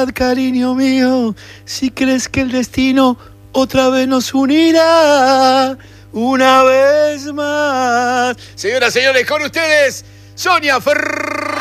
Cariño mío, si crees que el destino otra vez nos unirá, una vez más. Señoras, señores, con ustedes, Sonia Ferrani.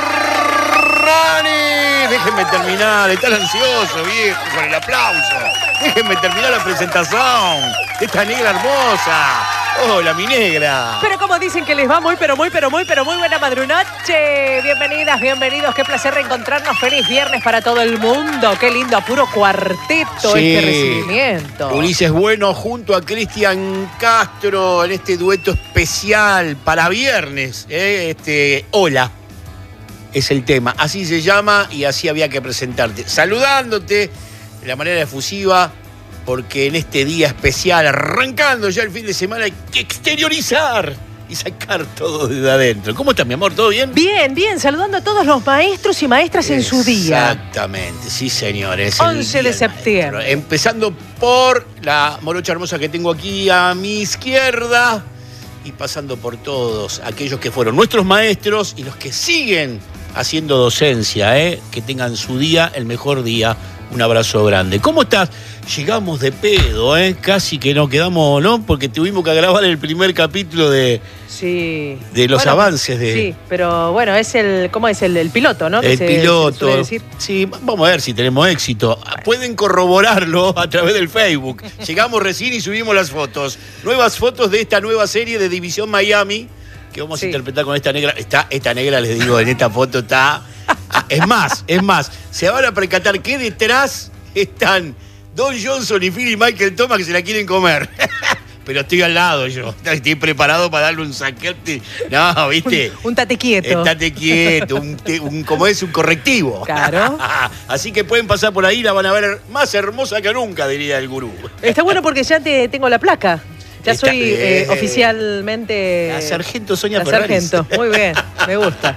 Déjenme terminar, están ansiosos, viejo, con el aplauso. Déjenme terminar la presentación de esta negra hermosa. Hola, mi negra. Pero como dicen que les va muy buena madrunoche. Bienvenidas, bienvenidos. Qué placer reencontrarnos. Feliz viernes para todo el mundo. Qué lindo, a puro cuarteto este recibimiento. Ulises Bueno junto a Cristian Castro en este dueto especial para viernes. Hola es el tema. Así se llama y así había que presentarte. Saludándote de la manera efusiva. Porque en este día especial, arrancando ya el fin de semana, hay que exteriorizar y sacar todo desde adentro. ¿Cómo estás, mi amor? ¿Todo bien? Bien, bien. Saludando a todos los maestros y maestras en su día. Exactamente, sí, señores. 11 de septiembre. Maestro. Empezando por la morocha hermosa que tengo aquí a mi izquierda y pasando por todos aquellos que fueron nuestros maestros y los que siguen haciendo docencia, que tengan su día, el mejor día. Un abrazo grande. ¿Cómo estás? Llegamos de pedo, casi que nos quedamos, ¿no? Porque tuvimos que grabar el primer capítulo de los avances de... Sí, pero bueno, es ¿cómo es? El piloto, ¿no? El piloto. Se suele decir. Sí, vamos a ver si tenemos éxito. Pueden corroborarlo a través del Facebook. Llegamos recién y subimos las fotos. Nuevas fotos de esta nueva serie de División Miami que vamos a interpretar con esta negra. Esta negra, les digo, en esta foto está... Es más, se van a percatar que detrás están Don Johnson y Phil y Michael Thomas que se la quieren comer. Pero estoy al lado yo, estoy preparado para darle un saquete. No, ¿viste? Un tate quieto. Estate quieto, como es un correctivo. Claro. Así que pueden pasar por ahí, la van a ver más hermosa que nunca, diría el gurú. Está bueno porque ya tengo la placa. Ya soy oficialmente... La sargento Sonia Ferrari. Sargento, muy bien, me gusta.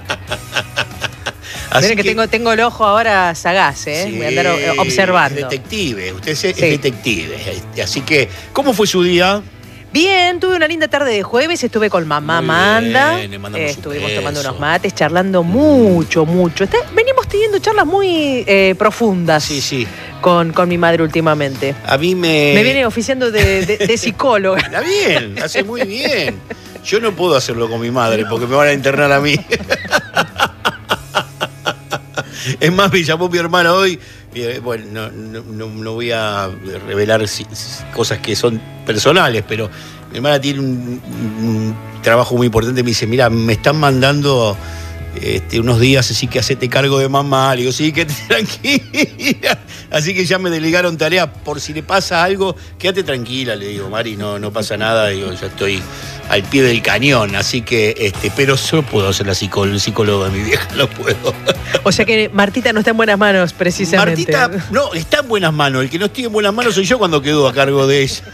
Miren que tengo el ojo ahora sagaz, sí, voy a andar observando. Es detective, usted es detective. Así que, ¿cómo fue su día? Bien, tuve una linda tarde de jueves, estuve con mamá Amanda, estuvimos tomando unos mates, charlando mucho. Venimos teniendo charlas muy profundas con mi madre últimamente. A mí me viene oficiando de psicóloga. Está bien, hace muy bien. Yo no puedo hacerlo con mi madre porque me van a internar a mí. Es más, me llamó mi hermana hoy. Bueno, no voy a revelar cosas que son personales, pero mi hermana tiene un trabajo muy importante. Me dice, mira, me están mandando unos días, así que hacete cargo de mamá. Le digo, sí, quédate tranquila. Así que ya me delegaron tareas. Por si le pasa algo, quédate tranquila, le digo, Mari, no pasa nada. Digo, ya estoy al pie del cañón, así que, pero solo puedo ser el psicólogo de mi vieja, no puedo. O sea que Martita no está en buenas manos, precisamente. Martita, no, está en buenas manos. El que no estoy en buenas manos soy yo cuando quedo a cargo de ella.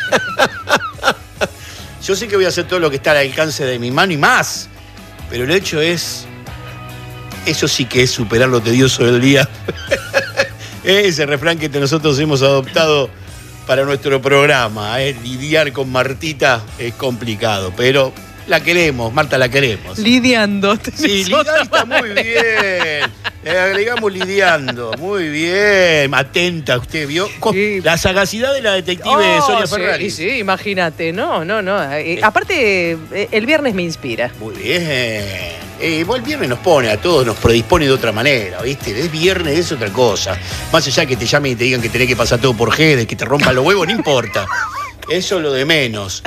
Yo sé que voy a hacer todo lo que está al alcance de mi mano y más, pero el hecho es, eso sí que es superar lo tedioso del día. Ese refrán que nosotros hemos adoptado para nuestro programa, lidiar con Martita es complicado, pero la queremos, Marta, la queremos. Lidiando. Sí, lidiando está muy bien. Le agregamos lidiando, muy bien. Atenta, usted vio la sagacidad de la detective Sonia Ferrari. Sí, imagínate, no. Aparte, el viernes me inspira. Muy bien. El viernes nos pone a todos, nos predispone de otra manera, ¿viste? Es viernes, es otra cosa. Más allá que te llamen y te digan que tenés que pasar todo por Gede, que te rompan los huevos, no importa. Eso es lo de menos,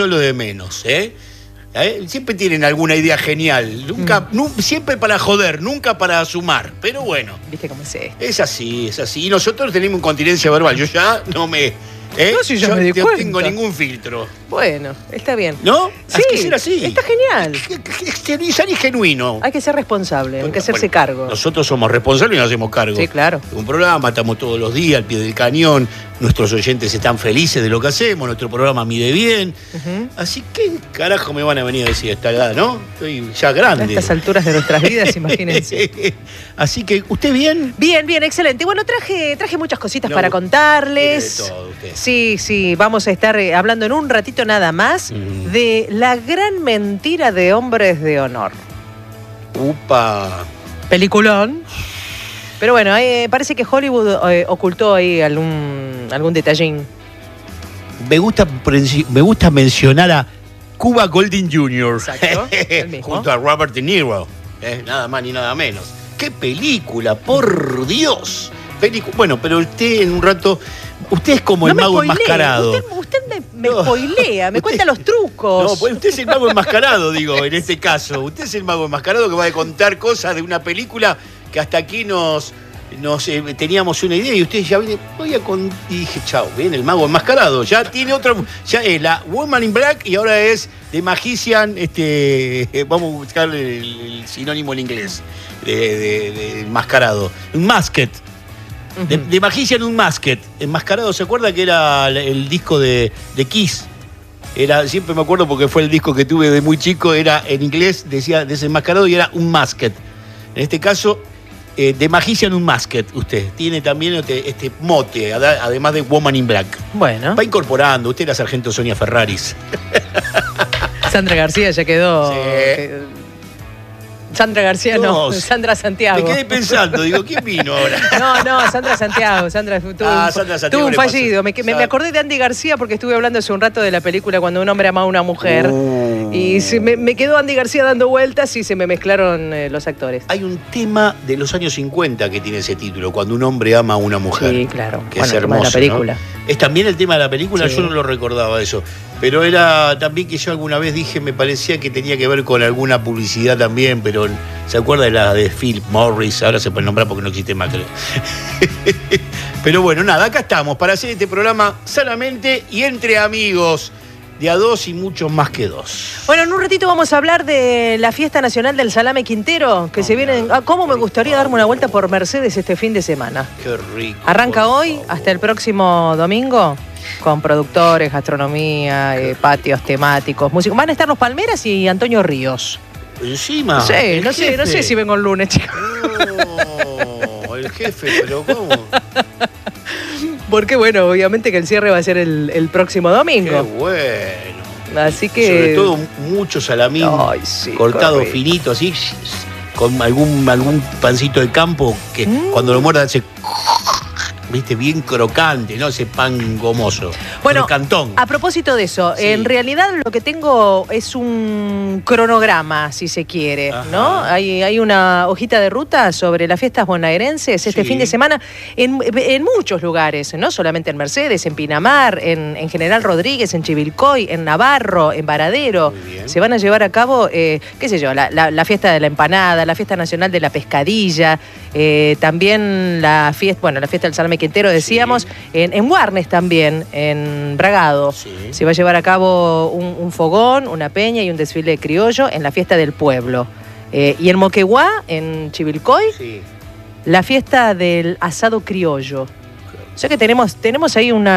Siempre tienen alguna idea genial. Siempre para joder, nunca para sumar. Pero bueno. ¿Viste cómo es esto? Es así. Y nosotros tenemos incontinencia verbal. Yo ya no me... No, si yo me di cuenta. No tengo ningún filtro. Bueno, está bien. ¿No? Sí, hay que ser así. Está genial. Exteriorizar y genuino. Hay que ser responsable, hay que hacerse cargo. Nosotros somos responsables y nos hacemos cargo. Sí, claro. Un programa, estamos todos los días al pie del cañón. Nuestros oyentes están felices de lo que hacemos. Nuestro programa mide bien. Así que, carajo, me van a venir a decir a esta edad, ¿no? Estoy ya grande. A estas alturas de nuestras vidas, imagínense. Así que, ¿usted bien? Bien, excelente. Bueno, traje muchas cositas para contarles. Tiene de todo usted. Sí, vamos a estar hablando en un ratito nada más de la gran mentira de Hombres de Honor. Upa. Peliculón. Pero bueno, parece que Hollywood ocultó ahí algún detallín. Me gusta mencionar a Cuba Gooding Jr. Exacto, el mismo. Junto a Robert De Niro. Nada más ni nada menos. ¡Qué película! ¡Por Dios! Bueno, pero usted en un rato... Usted es como el mago enmascarado. Usted me spoilea, me cuenta los trucos. No, pues usted es el mago enmascarado, digo, en este caso. Usted es el mago enmascarado que va a contar cosas de una película que hasta aquí nos teníamos una idea y usted ya viene, y dije, chao, viene el mago enmascarado. Ya tiene otro, ya es la Woman in Black y ahora es The Magician, vamos a buscar el sinónimo en inglés de enmascarado. Un masked. De Magician Unmasked. Enmascarado, ¿se acuerda que era el disco de Kiss? Siempre me acuerdo porque fue el disco que tuve de muy chico, era en inglés, decía desenmascarado y era Unmasked. En este caso, de Magician Unmasked, usted tiene también este mote, además de Woman in Black. Bueno. Va incorporando, usted la sargento Sonia Ferraris. Sandra García ya quedó... Sí. Sandra García no, Sandra Santiago. Me quedé pensando, digo, ¿quién vino ahora? No, Sandra Santiago. Sandra tuvo un fallido. Me acordé de Andy García porque estuve hablando hace un rato de la película Cuando un hombre ama a una mujer. Y me quedó Andy García dando vueltas y se me mezclaron los actores. Hay un tema de los años 50 que tiene ese título, Cuando un hombre ama a una mujer. Sí, claro. Que es hermoso, la película. ¿No? ¿Es también el tema de la película? Sí. Yo no lo recordaba eso. Pero era también que yo alguna vez dije, me parecía que tenía que ver con alguna publicidad también, pero ¿se acuerda de la de Philip Morris? Ahora se puede nombrar porque no existe más, creo. Pero bueno, nada, acá estamos para hacer este programa sanamente y entre amigos, de a dos y muchos más que dos. Bueno, en un ratito vamos a hablar de la Fiesta Nacional del Salame Quintero, que se viene... ¿Cómo me gustaría darme una vuelta por Mercedes este fin de semana? Qué rico. Arranca hoy hasta el próximo domingo, con productores, gastronomía, patios temáticos, músicos. Van a estar los Palmeras y Antonio Ríos. Encima. Sí, no sé si vengo el lunes, chicos. No, el jefe, pero ¿cómo? Porque bueno, obviamente que el cierre va a ser el próximo domingo. Qué bueno. Así que... Sobre todo mucho salamín. Ay, sí, cortado correcto. Finito, así, con algún pancito de campo que cuando lo muerda hace... Viste, bien crocante, ¿no? Ese pan gomoso. Bueno, crocantón. A propósito de eso, sí. En realidad lo que tengo es un cronograma, si se quiere, ajá, ¿no? Hay una hojita de ruta sobre las fiestas bonaerenses este fin de semana en muchos lugares, no solamente en Mercedes, en Pinamar, en General Rodríguez, en Chivilcoy, en Navarro, en Varadero. Se van a llevar a cabo, qué sé yo, la fiesta de la empanada, la fiesta nacional de la pescadilla, también la fiesta del Salame Quintero, decíamos, en Warnes también, en Bragado. Sí. Se va a llevar a cabo un fogón, una peña y un desfile criollo en la fiesta del pueblo. Y en Moquegua, en Chivilcoy, la fiesta del asado criollo. O sea que tenemos ahí un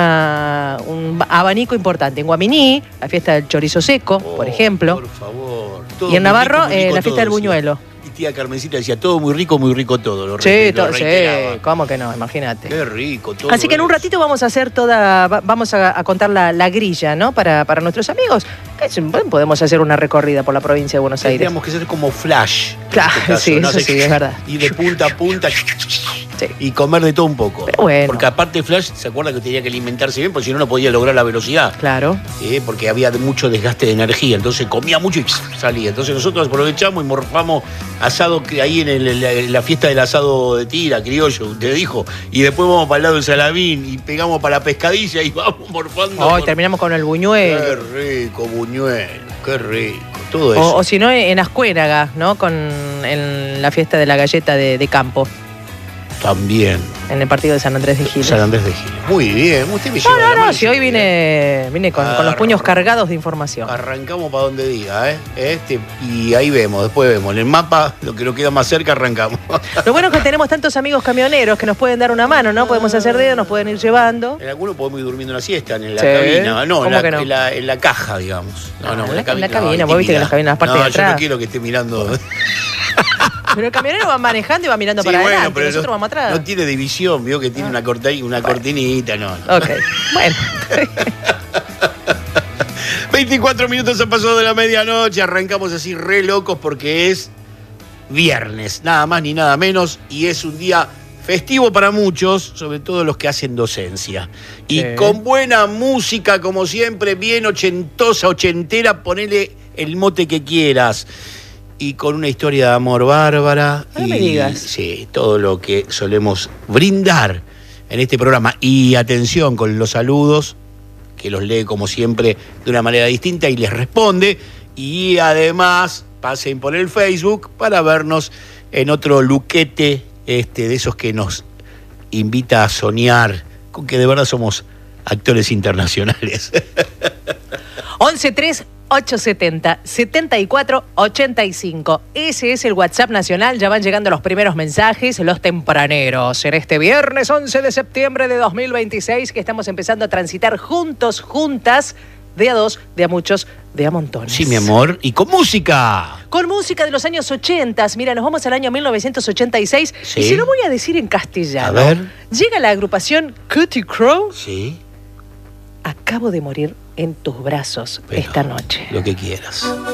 abanico importante. En Guaminí, la fiesta del chorizo seco, por ejemplo. Por favor. Y en Navarro, la fiesta del buñuelo. Tía Carmencita decía, todo muy rico todo. Sí, ¿cómo que no? Imagínate. Qué rico todo. Así que en un ratito vamos a hacer vamos a contar la grilla, ¿no? Para nuestros amigos. Podemos hacer una recorrida por la provincia de Buenos Aires. Tendríamos que ser como Flash. Claro, este caso, sí, ¿no? Eso sí, es verdad. Y de punta a punta. Sí. Y comer de todo un poco. Pero bueno. Porque aparte Flash, ¿se acuerda que tenía que alimentarse bien? Porque si no, no podía lograr la velocidad. Claro. Porque había mucho desgaste de energía. Entonces comía mucho y salía. Entonces nosotros aprovechamos y morfamos asado ahí en la fiesta del asado de tira, criollo, usted dijo. Y después vamos para el lado del salamín y pegamos para la pescadilla y vamos morfando. Hoy terminamos con el buñuelo. Qué rico, buñuelo. Qué rico. Todo eso. O si no, en Ascuénaga, ¿no? En la fiesta de la galleta de campo. También. En el partido de San Andrés de Giles. San Andrés de Giles. Muy bien. Usted me lleva No, si hoy vine con los puños cargados de información. Arrancamos para donde diga, ¿eh? Y ahí después vemos. En el mapa, lo que nos queda más cerca, arrancamos. Lo bueno es que tenemos tantos amigos camioneros que nos pueden dar una mano, ¿no? Podemos hacer dedo, nos pueden ir llevando. En algunos podemos ir durmiendo una siesta, en la cabina. No, en la caja, digamos. En la cabina. Vos viste que las cabinas, aparte de atrás. Yo no quiero que esté mirando. Pero el camionero va manejando y va mirando para adelante, pero nosotros vamos atrás. No tiene división, vio que tiene una cortinita, no. Ok, bueno. 24 minutos han pasado de la medianoche, arrancamos así re locos porque es viernes, nada más ni nada menos, y es un día festivo para muchos, sobre todo los que hacen docencia. Y con buena música, como siempre, bien ochentosa, ochentera, ponele el mote que quieras. Y con una historia de amor bárbara. No me digas. Sí, todo lo que solemos brindar en este programa. Y atención con los saludos, que los lee como siempre de una manera distinta y les responde. Y además pasen por el Facebook para vernos en otro luquete de esos que nos invita a soñar con que de verdad somos actores internacionales. 113870-7485. Ese es el WhatsApp nacional. Ya van llegando los primeros mensajes, los tempraneros. En este viernes 11 de septiembre de 2026, que estamos empezando a transitar juntos, juntas, de a dos, de a muchos, de a montones. Sí, mi amor. Y con música. Con música de los años 80. Mira, nos vamos al año 1986. Sí. Y se lo voy a decir en castellano. A ver. Llega la agrupación Cutty Crow. Sí. Acabo de morir en tus brazos esta noche. Lo que quieras.